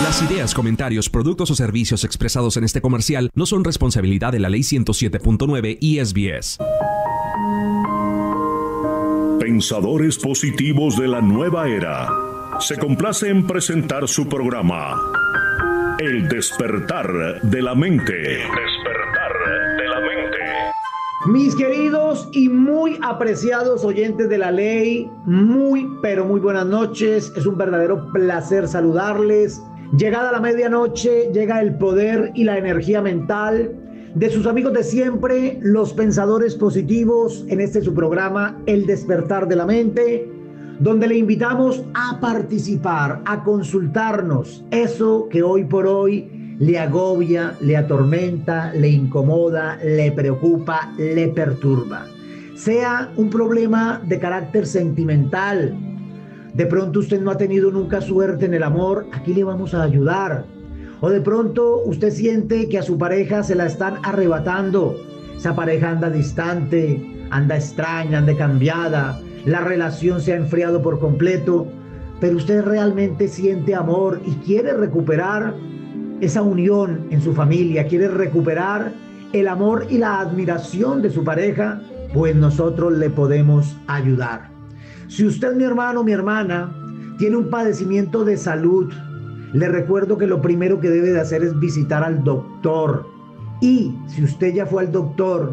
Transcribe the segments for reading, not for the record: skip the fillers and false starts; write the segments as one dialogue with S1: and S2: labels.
S1: Las ideas, comentarios, productos o servicios expresados en este comercial no son responsabilidad de la Ley 107.9 y SBS.
S2: Pensadores positivos de la nueva era. Se complace en presentar su programa, El despertar de la mente. El despertar de la mente.
S3: Mis queridos y muy apreciados oyentes de la ley, pero muy buenas noches. Es un verdadero placer saludarles. Llegada la medianoche, llega el poder y la energía mental de sus amigos de siempre, los pensadores positivos, en este su programa, El despertar de la mente, donde le invitamos a participar, a consultarnos eso que hoy por hoy le agobia, le atormenta, le incomoda, le preocupa, le perturba. Sea un problema de carácter sentimental, de pronto usted no ha tenido nunca suerte en el amor, aquí le vamos a ayudar. O de pronto usted siente que a su pareja se la están arrebatando, esa pareja anda distante, anda extraña, anda cambiada, la relación se ha enfriado por completo, pero usted realmente siente amor y quiere recuperar esa unión en su familia, quiere recuperar el amor y la admiración de su pareja, pues nosotros le podemos ayudar. Si usted, mi hermano, mi hermana, tiene un padecimiento de salud, le recuerdo que lo primero que debe de hacer es visitar al doctor. Y si usted ya fue al doctor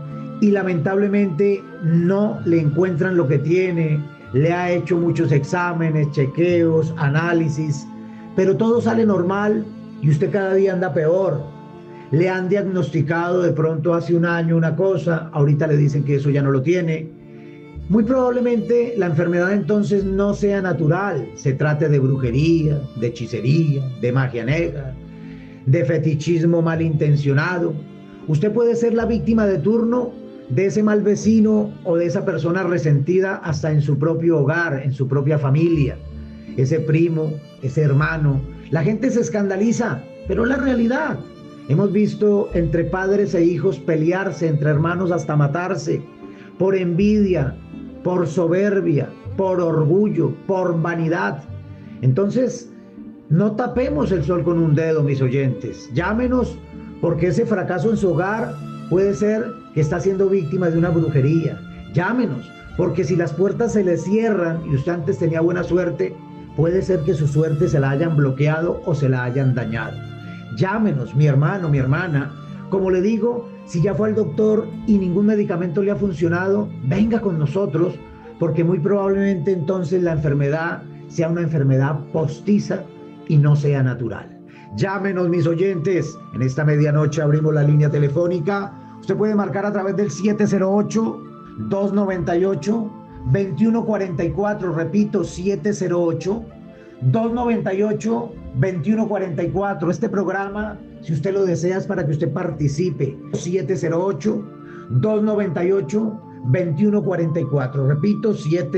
S3: y lamentablemente no le encuentran lo que tiene, le ha hecho muchos exámenes, chequeos, análisis, pero todo sale normal y usted cada día anda peor. Le han diagnosticado de pronto hace un año una cosa, ahorita le dicen que eso ya no lo tiene. Muy probablemente la enfermedad entonces no sea natural, se trate de brujería, de hechicería, de magia negra, de fetichismo malintencionado. Usted puede ser la víctima de turno de ese mal vecino o de esa persona resentida hasta en su propio hogar, en su propia familia. Ese primo, ese hermano. La gente se escandaliza, pero es la realidad. Hemos visto entre padres e hijos pelearse, entre hermanos hasta matarse, por envidia, por soberbia, por orgullo, por vanidad. Entonces, no tapemos el sol con un dedo, mis oyentes. Llámenos, porque ese fracaso en su hogar puede ser que está siendo víctima de una brujería. Llámenos, porque si las puertas se le cierran y usted antes tenía buena suerte, puede ser que su suerte se la hayan bloqueado o se la hayan dañado. Llámenos, mi hermano, mi hermana. Como le digo, si ya fue al doctor y ningún medicamento le ha funcionado, venga con nosotros, porque muy probablemente entonces la enfermedad sea una enfermedad postiza y no sea natural. Llámenos, mis oyentes. En esta medianoche abrimos la línea telefónica. Usted puede marcar a través del 708-298-2144. Repito, 708-298-2144. Este programa, si usted lo desea, es para que usted participe. 708-298-2144. Repito,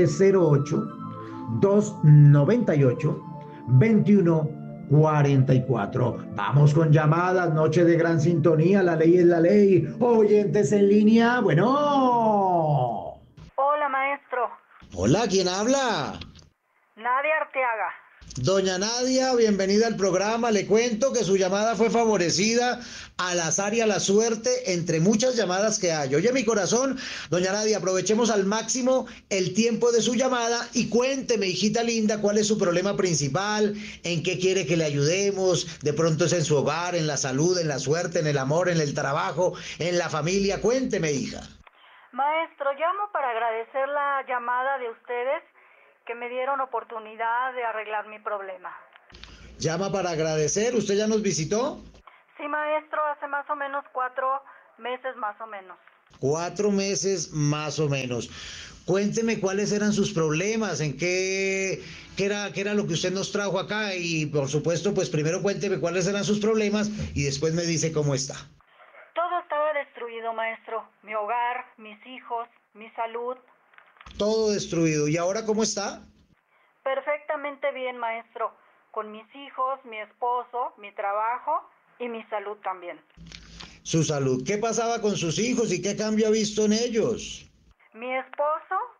S3: 708-298-2144. Vamos con llamadas, noche de gran sintonía, la ley es la ley. Oyentes en línea, bueno.
S4: Hola, maestro.
S3: Hola, ¿quién habla?
S4: Nadia Arteaga.
S3: Doña Nadia, bienvenida al programa. Le cuento que su llamada fue favorecida al azar y a la suerte entre muchas llamadas que hay. Oye, mi corazón, doña Nadia, aprovechemos al máximo el tiempo de su llamada y cuénteme, hijita linda, cuál es su problema principal, en qué quiere que le ayudemos, de pronto es en su hogar, en la salud, en la suerte, en el amor, en el trabajo, en la familia. Cuénteme, hija.
S4: Maestro, llamo para agradecer la llamada de ustedes que me dieron oportunidad de arreglar mi problema.
S3: Llama para agradecer. ¿Usted ya nos visitó?
S4: Sí, maestro, hace más o menos 4 meses más o menos.
S3: 4 meses más o menos. Cuénteme cuáles eran sus problemas, en qué era lo que usted nos trajo acá y por supuesto, pues primero cuénteme cuáles eran sus problemas y después me dice cómo está.
S4: Todo estaba destruido, maestro. Mi hogar, mis hijos, mi salud.
S3: Todo destruido. ¿Y ahora cómo está?
S4: Perfectamente bien, maestro. Con mis hijos, mi esposo, mi trabajo y mi salud también.
S3: Su salud. ¿Qué pasaba con sus hijos y qué cambio ha visto en ellos?
S4: Mi esposo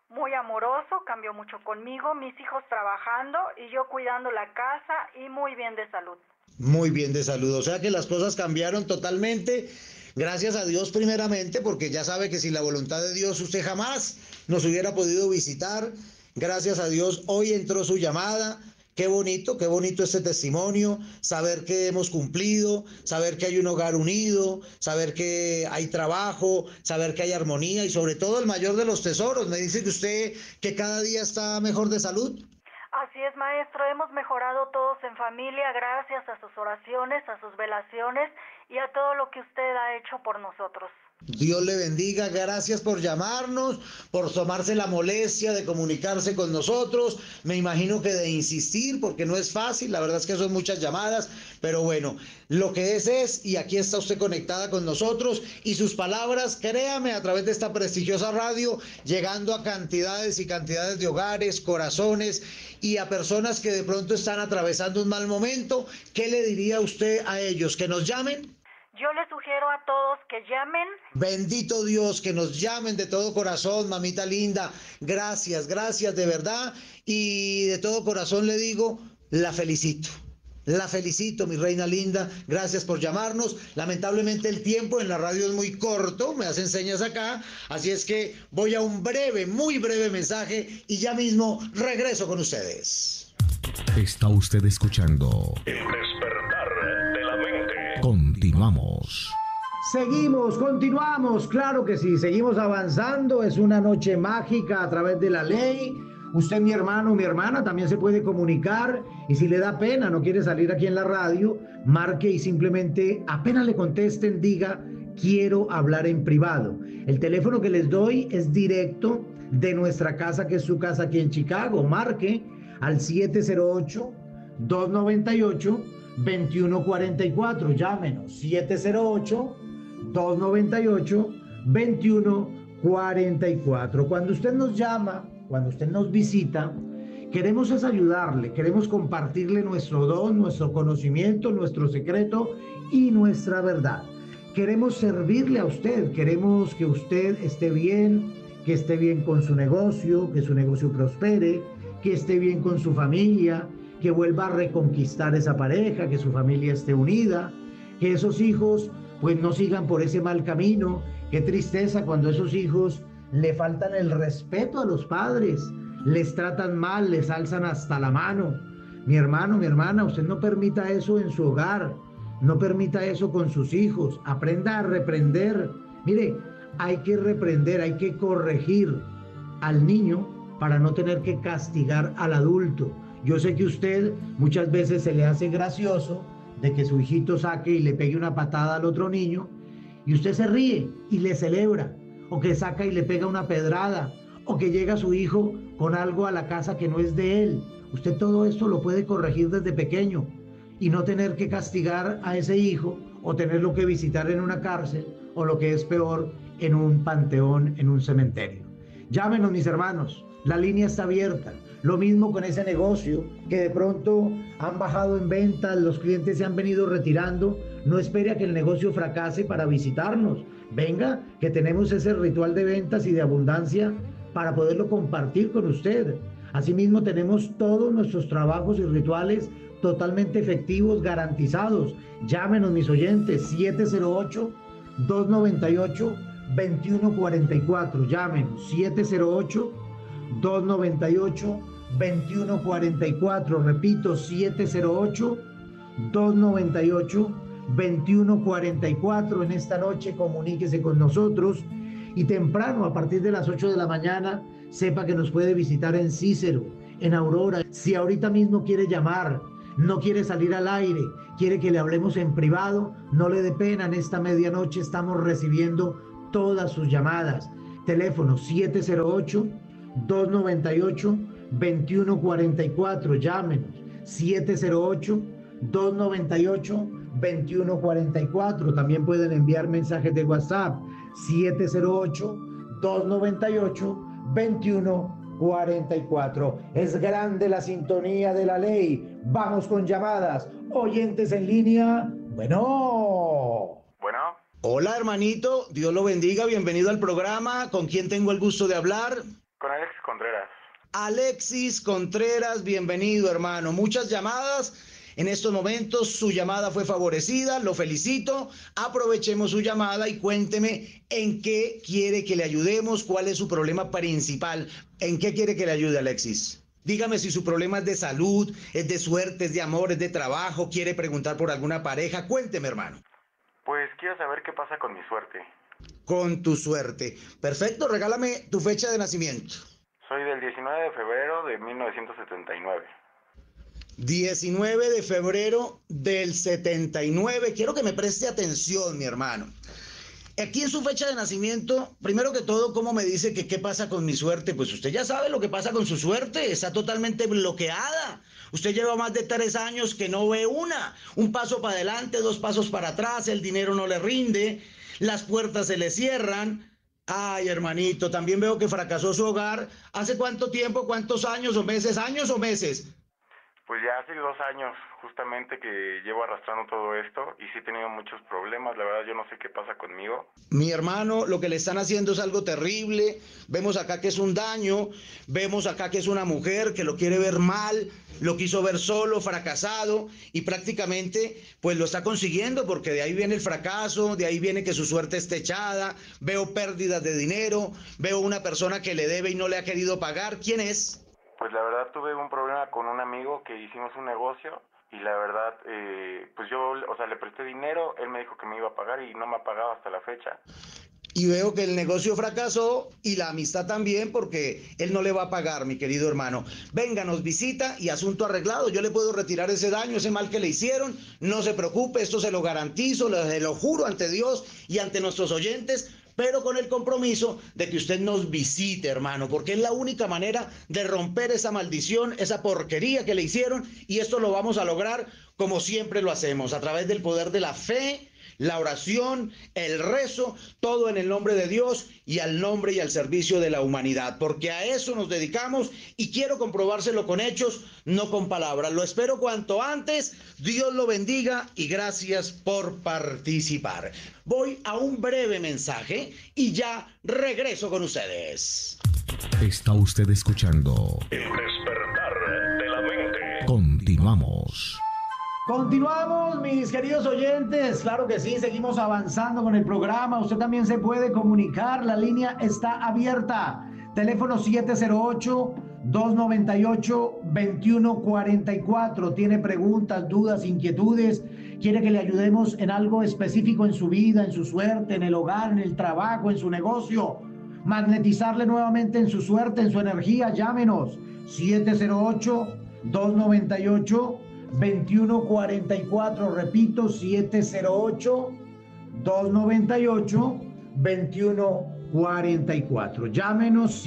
S4: muy amoroso, cambió mucho conmigo, mis hijos trabajando y yo cuidando la casa y muy bien de salud.
S3: Muy bien de salud, o sea que las cosas cambiaron totalmente. Gracias a Dios primeramente, porque ya sabe que sin la voluntad de Dios usted jamás nos hubiera podido visitar. Gracias a Dios hoy entró su llamada. Qué bonito este testimonio, saber que hemos cumplido, saber que hay un hogar unido, saber que hay trabajo, saber que hay armonía y sobre todo el mayor de los tesoros. Me dice que usted que cada día está mejor de salud.
S4: Así es, maestro, hemos mejorado todos en familia gracias a sus oraciones, a sus velaciones y a todo lo que usted ha hecho por nosotros.
S3: Dios le bendiga, gracias por llamarnos, por tomarse la molestia de comunicarse con nosotros, me imagino que de insistir, porque no es fácil, la verdad es que son muchas llamadas, pero bueno, lo que es, y aquí está usted conectada con nosotros, y sus palabras, créame, a través de esta prestigiosa radio, llegando a cantidades y cantidades de hogares, corazones, y a personas que de pronto están atravesando un mal momento. ¿Qué le diría usted a ellos? ¿Que nos llamen?
S4: Yo les sugiero a todos que llamen.
S3: Bendito Dios, que nos llamen de todo corazón, mamita linda. Gracias de verdad. Y de todo corazón le digo, la felicito. La felicito, mi reina linda. Gracias por llamarnos. Lamentablemente el tiempo en la radio es muy corto, me hacen señas acá. Así es que voy a un breve, muy breve mensaje y ya mismo regreso con ustedes.
S1: Está usted escuchando
S2: El despertar de la mente.
S1: Continuamos.
S3: Continuamos, claro que sí, seguimos avanzando, es una noche mágica a través de la ley. Usted, mi hermano, mi hermana, también se puede comunicar y si le da pena, no quiere salir aquí en la radio, marque y simplemente apenas le contesten, diga, quiero hablar en privado. El teléfono que les doy es directo de nuestra casa, que es su casa aquí en Chicago. Marque al 708-298-2144, llámenos, 708-298-2144. Cuando usted nos llama, cuando usted nos visita, queremos es ayudarle, queremos compartirle nuestro don, nuestro conocimiento, nuestro secreto y nuestra verdad. Queremos servirle a usted, queremos que usted esté bien, que esté bien con su negocio, que su negocio prospere, que esté bien con su familia, que vuelva a reconquistar esa pareja, que su familia esté unida, que esos hijos pues no sigan por ese mal camino. Qué tristeza cuando esos hijos le faltan el respeto a los padres, les tratan mal, les alzan hasta la mano. Mi hermano, mi hermana, usted no permita eso en su hogar, no permita eso con sus hijos, aprenda a reprender. Mire, hay que reprender, hay que corregir al niño para no tener que castigar al adulto. Yo sé que usted muchas veces se le hace gracioso de que su hijito saque y le pegue una patada al otro niño y usted se ríe y le celebra, o que saca y le pega una pedrada, o que llega su hijo con algo a la casa que no es de él. Usted todo esto lo puede corregir desde pequeño y no tener que castigar a ese hijo o tenerlo que visitar en una cárcel o lo que es peor, en un panteón, en un cementerio. Llámenos, mis hermanos, la línea está abierta. Lo mismo con ese negocio que de pronto han bajado en ventas, los clientes se han venido retirando. No espere a que el negocio fracase para visitarnos. Venga, que tenemos ese ritual de ventas y de abundancia para poderlo compartir con usted. Asimismo, tenemos todos nuestros trabajos y rituales totalmente efectivos, garantizados. Llámenos, mis oyentes, 708-298-2144. Llámenos, 708-298-2144. Repito, 708-298-2144. En esta noche comuníquese con nosotros y temprano, a partir de las 8 de la mañana, sepa que nos puede visitar en Cícero, en Aurora. Si ahorita mismo quiere llamar, no quiere salir al aire, quiere que le hablemos en privado, no le dé pena. En esta medianoche estamos recibiendo todas sus llamadas. Teléfono 708-298-2144. Llámenos, 708-298-2144. También pueden enviar mensajes de WhatsApp, 708-298-2144. Es grande la sintonía de la ley. Vamos con llamadas. Oyentes en línea. Bueno. Hola, hermanito. Dios lo bendiga. Bienvenido al programa. ¿Con quién tengo el gusto de hablar?
S5: Con Alexis Contreras.
S3: Alexis Contreras, bienvenido, hermano. Muchas llamadas. En estos momentos su llamada fue favorecida, lo felicito. Aprovechemos su llamada y cuénteme en qué quiere que le ayudemos, cuál es su problema principal. ¿En qué quiere que le ayude, Alexis? Dígame si su problema es de salud, es de suerte, es de amor, es de trabajo, quiere preguntar por alguna pareja. Cuénteme, hermano.
S5: Pues quiero saber qué pasa con mi suerte.
S3: Con tu suerte. Perfecto, regálame tu fecha de nacimiento.
S5: Soy del 19 de febrero de 1979.
S3: 19 de febrero del 79. Quiero que me preste atención, mi hermano. Aquí en su fecha de nacimiento, primero que todo, ¿cómo me dice que qué pasa con mi suerte? Pues usted ya sabe lo que pasa con su suerte, está totalmente bloqueada. Usted lleva más de 3 años que no ve un paso para adelante, 2 pasos para atrás, el dinero no le rinde, las puertas se le cierran. Ay, hermanito, también veo que fracasó su hogar. ¿Hace cuánto tiempo, cuántos años o meses? ¿Años o meses?
S5: Pues ya hace 2 años justamente que llevo arrastrando todo esto y sí he tenido muchos problemas, la verdad yo no sé qué pasa conmigo.
S3: Mi hermano, lo que le están haciendo es algo terrible. Vemos acá que es un daño, vemos acá que es una mujer que lo quiere ver mal, lo quiso ver solo, fracasado y prácticamente pues lo está consiguiendo porque de ahí viene el fracaso, de ahí viene que su suerte esté echada. Veo pérdidas de dinero, veo una persona que le debe y no le ha querido pagar. ¿Quién es?
S5: Pues la verdad tuve un problema con un amigo que hicimos un negocio y la verdad, pues yo, le presté dinero, él me dijo que me iba a pagar y no me ha pagado hasta la fecha.
S3: Y veo que el negocio fracasó y la amistad también porque él no le va a pagar, mi querido hermano. Venga, nos visita y asunto arreglado. Yo le puedo retirar ese daño, ese mal que le hicieron. No se preocupe, esto se lo garantizo, se lo juro ante Dios y ante nuestros oyentes, pero con el compromiso de que usted nos visite, hermano, porque es la única manera de romper esa maldición, esa porquería que le hicieron, y esto lo vamos a lograr como siempre lo hacemos, a través del poder de la fe, la oración, el rezo, todo en el nombre de Dios y al nombre y al servicio de la humanidad, porque a eso nos dedicamos y quiero comprobárselo con hechos, no con palabras. Lo espero cuanto antes. Dios lo bendiga y gracias por participar. Voy a un breve mensaje y ya regreso con ustedes.
S1: Está usted escuchando
S2: El despertar de la mente.
S1: Continuamos.
S3: Continuamos, mis queridos oyentes. Claro que sí, seguimos avanzando con el programa. Usted también se puede comunicar. La línea está abierta. Teléfono 708-298-2144. Tiene preguntas, dudas, inquietudes. Quiere que le ayudemos en algo específico en su vida, en su suerte, en el hogar, en el trabajo, en su negocio. Magnetizarle nuevamente en su suerte, en su energía. Llámenos 708-298-2144, repito, 708-298-2144. Llámenos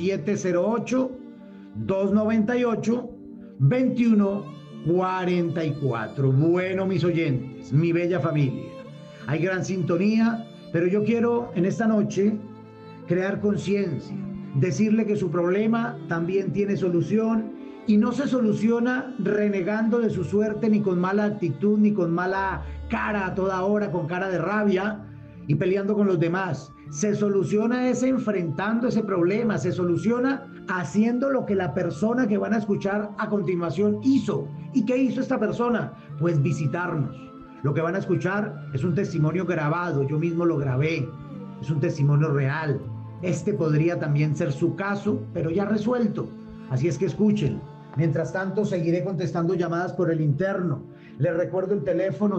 S3: 708-298-2144. Bueno, mis oyentes, mi bella familia, hay gran sintonía, pero yo quiero en esta noche crear conciencia, decirle que su problema también tiene solución. Y no se soluciona renegando de su suerte, ni con mala actitud, ni con mala cara a toda hora, con cara de rabia y peleando con los demás. Se soluciona es enfrentando ese problema, se soluciona haciendo lo que la persona que van a escuchar a continuación hizo. ¿Y qué hizo esta persona? Pues visitarnos. Lo que van a escuchar es un testimonio grabado, yo mismo lo grabé, es un testimonio real. Este podría también ser su caso, pero ya resuelto. Así es que escuchen. Mientras tanto, seguiré contestando llamadas por el interno. Les recuerdo el teléfono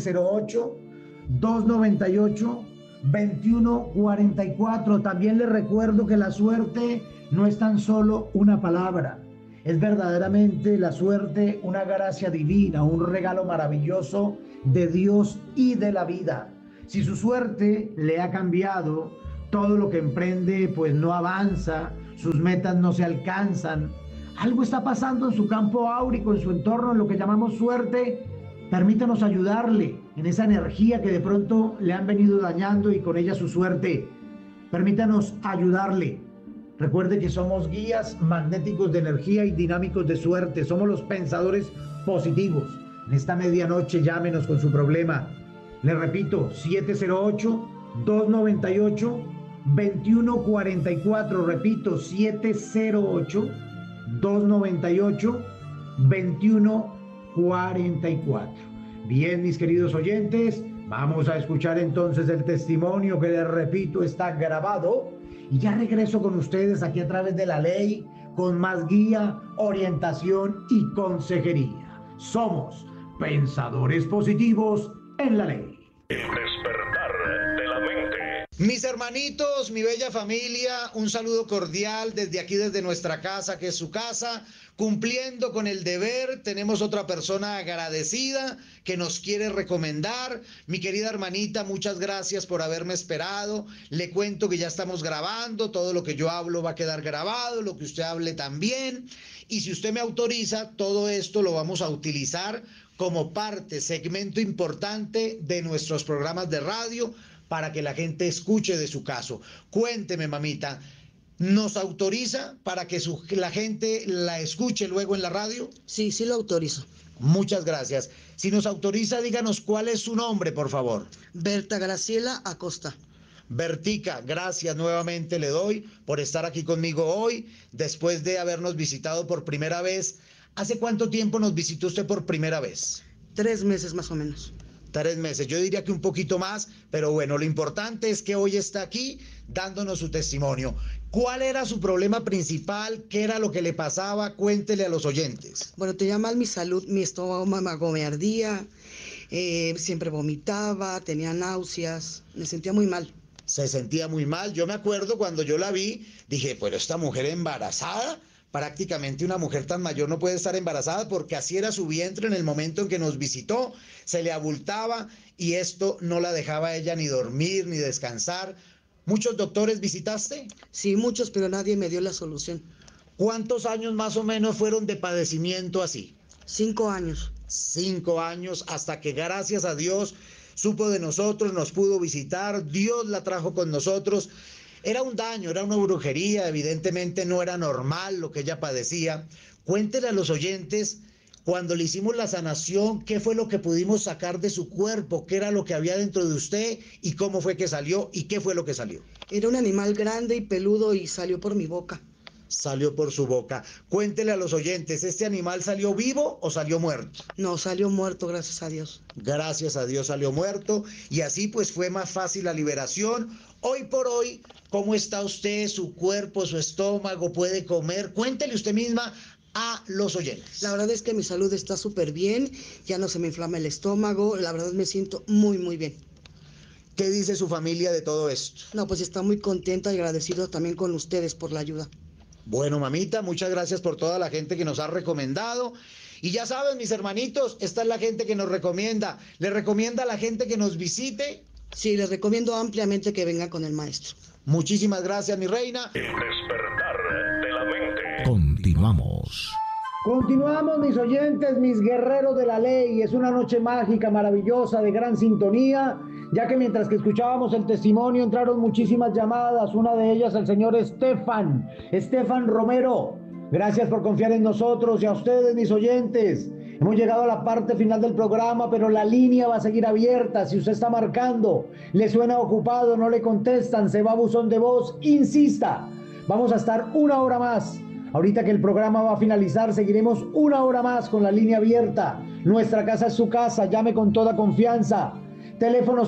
S3: 708-298-2144. También les recuerdo que la suerte no es tan solo una palabra. Es verdaderamente la suerte una gracia divina, un regalo maravilloso de Dios y de la vida. Si su suerte le ha cambiado, todo lo que emprende pues no avanza, sus metas no se alcanzan, algo está pasando en su campo áurico, en su entorno, en lo que llamamos suerte. Permítanos ayudarle en esa energía que de pronto le han venido dañando y con ella su suerte. Permítanos ayudarle. Recuerde que somos guías magnéticos de energía y dinámicos de suerte. Somos los pensadores positivos. En esta medianoche llámenos con su problema. Le repito, 708-298 2144, repito, 708-298-2144. Bien, mis queridos oyentes, vamos a escuchar entonces el testimonio que les repito está grabado y ya regreso con ustedes aquí a través de La Ley con más guía, orientación y consejería. Somos Pensadores Positivos en La Ley.
S2: El despertar de la mente.
S3: Mis hermanitos, mi bella familia, un saludo cordial desde aquí, desde nuestra casa, que es su casa, cumpliendo con el deber. Tenemos otra persona agradecida que nos quiere recomendar. Mi querida hermanita, muchas gracias por haberme esperado. Le cuento que ya estamos grabando, todo lo que yo hablo va a quedar grabado, lo que usted hable también. Y si usted me autoriza, todo esto lo vamos a utilizar como parte, segmento importante de nuestros programas de radio para que la gente escuche de su caso. Cuénteme, mamita, ¿nos autoriza para que la gente la escuche luego en la radio?
S6: Sí, sí lo autorizo.
S3: Muchas gracias. Si nos autoriza, díganos cuál es su nombre, por favor.
S6: Berta Graciela Acosta.
S3: Bertica, gracias nuevamente le doy por estar aquí conmigo hoy, después de habernos visitado por primera vez. ¿Hace cuánto tiempo nos visitó usted por primera vez?
S6: 3 meses más o menos.
S3: 3 meses, yo diría que un poquito más, pero bueno, lo importante es que hoy está aquí dándonos su testimonio. ¿Cuál era su problema principal? ¿Qué era lo que le pasaba? Cuéntele a los oyentes.
S6: Bueno, tenía mal mi salud, mi estómago me ardía, siempre vomitaba, tenía náuseas, me sentía muy mal.
S3: Se sentía muy mal. Yo me acuerdo cuando yo la vi, dije, pero esta mujer embarazada, prácticamente una mujer tan mayor no puede estar embarazada, porque así era su vientre en el momento en que nos visitó, se le abultaba y esto no la dejaba a ella ni dormir ni descansar. ¿Muchos doctores visitaste?
S6: Sí, muchos, pero nadie me dio la solución.
S3: ¿Cuántos años más o menos fueron de padecimiento así?
S6: 5 años.
S3: 5 años, hasta que gracias a Dios supo de nosotros, nos pudo visitar, Dios la trajo con nosotros. Era un daño, era una brujería, evidentemente no era normal lo que ella padecía. Cuéntele a los oyentes, cuando le hicimos la sanación, ¿qué fue lo que pudimos sacar de su cuerpo? ¿Qué era lo que había dentro de usted? ¿Y cómo fue que salió? ¿Y qué fue lo que salió?
S6: Era un animal grande y peludo y salió por mi boca.
S3: Salió por su boca. Cuéntele a los oyentes, ¿este animal salió vivo o salió muerto?
S6: No, salió muerto, gracias a Dios.
S3: Gracias a Dios salió muerto y así pues fue más fácil la liberación. Hoy por hoy, ¿cómo está usted? ¿Su cuerpo, su estómago? ¿Puede comer? Cuéntele usted misma a los oyentes.
S6: La verdad es que mi salud está súper bien, ya no se me inflama el estómago, la verdad me siento muy, muy bien.
S3: ¿Qué dice su familia de todo esto?
S6: No, pues está muy contenta y agradecido también con ustedes por la ayuda.
S3: Bueno, mamita, muchas gracias por toda la gente que nos ha recomendado. Y ya saben, mis hermanitos, esta es la gente que nos recomienda. ¿Le recomienda a la gente que nos visite?
S6: Sí, les recomiendo ampliamente que vengan con el maestro.
S3: Muchísimas gracias, mi reina.
S2: El despertar de la mente.
S1: Continuamos.
S3: Continuamos, mis oyentes, mis guerreros de la ley. Es una noche mágica, maravillosa, de gran sintonía, ya que mientras que escuchábamos el testimonio entraron muchísimas llamadas, una de ellas el señor Estefan Romero. Gracias por confiar en nosotros y a ustedes, mis oyentes. Hemos llegado a la parte final del programa, pero la línea va a seguir abierta. Si usted está marcando, le suena ocupado, no le contestan, se va a buzón de voz, insista. Vamos a estar 1 hora más. Ahorita que el programa va a finalizar, seguiremos 1 hora más con la línea abierta. Nuestra casa es su casa, llame con toda confianza. Teléfono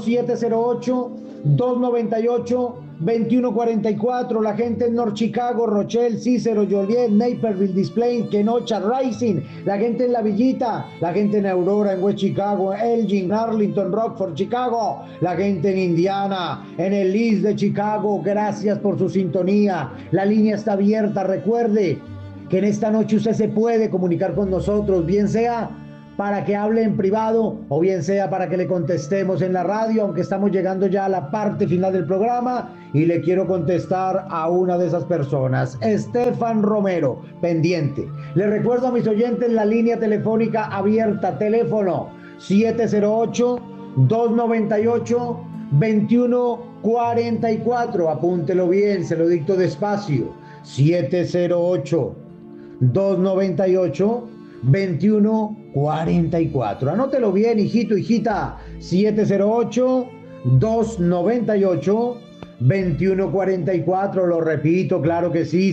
S3: 708-298-2144. La gente en North Chicago, Rochelle, Cicero, Joliet, Naperville, Des Plaines, Kenosha, Rising. La gente en La Villita. La gente en Aurora, en West Chicago, Elgin, Arlington, Rockford, Chicago. La gente en Indiana, en el East de Chicago. Gracias por su sintonía. La línea está abierta. Recuerde que en esta noche usted se puede comunicar con nosotros, bien sea para que hable en privado o bien sea para que le contestemos en la radio, aunque estamos llegando ya a la parte final del programa y le quiero contestar a una de esas personas, Estefan Romero, pendiente. Le recuerdo a mis oyentes la línea telefónica abierta, teléfono 708-298-2144, apúntelo bien, se lo dicto despacio, 708-298-2144. Anótelo bien, hijito, hijita. 708-298-2144. 708-298-2144. Lo repito, claro que sí,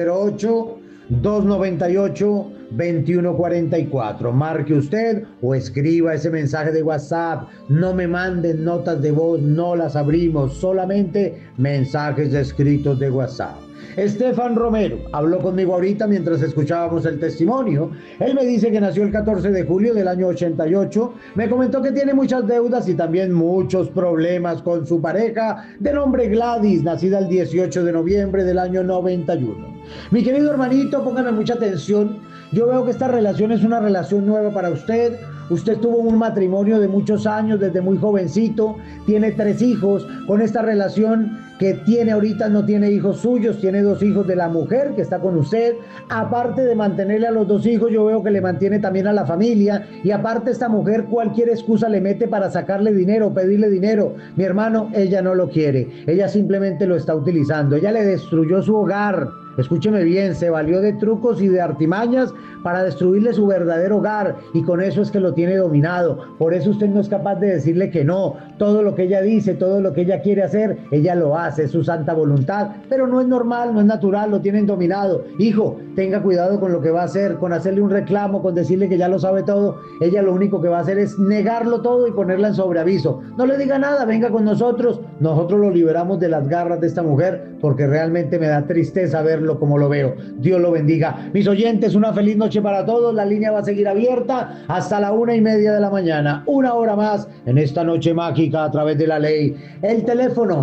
S3: 708-298-2144. Marque usted o escriba ese mensaje de WhatsApp. No me manden notas de voz, no las abrimos, solamente mensajes escritos de WhatsApp. Estefan Romero habló conmigo ahorita mientras escuchábamos el testimonio. Él me dice que nació el 14 de julio del año 88. Me comentó que tiene muchas deudas y también muchos problemas con su pareja de nombre Gladys, nacida el 18 de noviembre del año 91. Mi querido hermanito, póngame mucha atención. Yo veo que esta relación es una relación nueva para usted. Usted tuvo un matrimonio de muchos años, desde muy jovencito, tiene 3 hijos. Con esta relación que tiene ahorita no tiene hijos suyos, tiene 2 hijos de la mujer que está con usted. Aparte de mantenerle a los 2 hijos, yo veo que le mantiene también a la familia. Y aparte esta mujer cualquier excusa le mete para sacarle dinero, pedirle dinero. Mi hermano, ella no lo quiere, ella simplemente lo está utilizando. Ella le destruyó su hogar. Escúcheme bien, se valió de trucos y de artimañas para destruirle su verdadero hogar, y con eso es que lo tiene dominado. Por eso usted no es capaz de decirle que no. Todo lo que ella dice, todo lo que ella quiere hacer, ella lo hace, es su santa voluntad, pero no es normal, no es natural, lo tienen dominado. Hijo, tenga cuidado con lo que va a hacer, con hacerle un reclamo, con decirle que ya lo sabe todo. Ella lo único que va a hacer es negarlo todo y ponerla en sobreaviso. No le diga nada, venga con nosotros lo liberamos de las garras de esta mujer, porque realmente me da tristeza verlo como lo veo. Dios lo bendiga. Mis oyentes, una feliz noche para todos. La línea va a seguir abierta hasta la 1:30 de la mañana, 1 hora más en esta noche mágica a través de la ley. El teléfono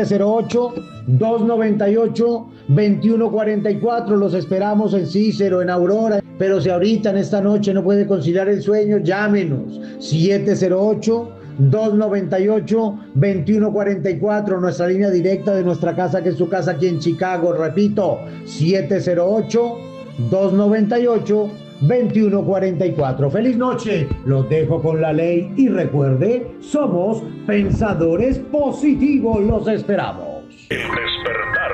S3: 708-298-2144. Los esperamos en Cícero, en Aurora. Pero si ahorita en esta noche no puede conciliar el sueño, llámenos 708-298-2144, nuestra línea directa de nuestra casa, que es su casa aquí en Chicago. Repito, 708-298-2144. Feliz noche, los dejo con la ley y recuerde, somos pensadores positivos, los esperamos.
S2: El despertar